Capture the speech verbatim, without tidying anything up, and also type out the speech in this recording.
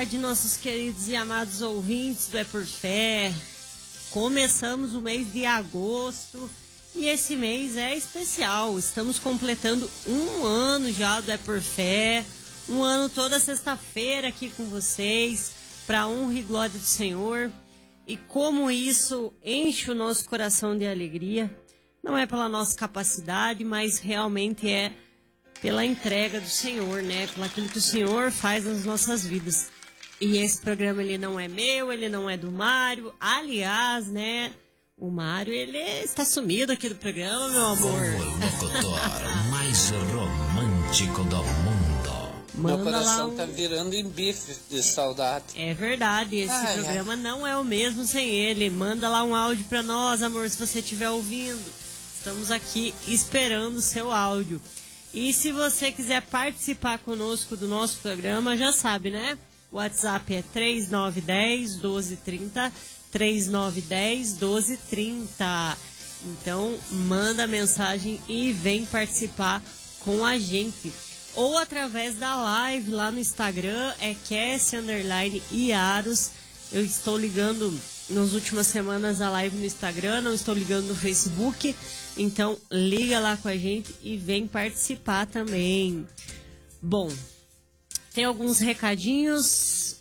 De nossos queridos e amados ouvintes do É Por Fé. Começamos o mês de agosto e esse mês é especial. Estamos completando um ano já do É Por Fé, um ano toda sexta-feira aqui com vocês, para honra e glória do Senhor. E como isso enche o nosso coração de alegria, não é pela nossa capacidade, mas realmente é pela entrega do Senhor, né? Pelo aquilo que o Senhor faz nas nossas vidas. E esse programa, ele não é meu, ele não é do Mário. Aliás, né, o Mário, ele está sumido aqui do programa, meu amor. O locutor mais romântico do mundo. Manda meu coração lá um... tá virando em bife de saudade. É verdade, esse ai, programa ai. não é o mesmo sem ele. Manda lá um áudio pra nós, amor, se você estiver ouvindo. Estamos aqui esperando o seu áudio. E se você quiser participar conosco do nosso programa, já sabe, né? O WhatsApp é três nove um zero, doze trinta, três nove um zero, doze trinta. Então, manda mensagem e vem participar com a gente. Ou através da live lá no Instagram, é Cassie Underline Iaros. Eu estou ligando nas últimas semanas a live no Instagram, não estou ligando no Facebook. Então, liga lá com a gente e vem participar também. Bom, tem alguns recadinhos.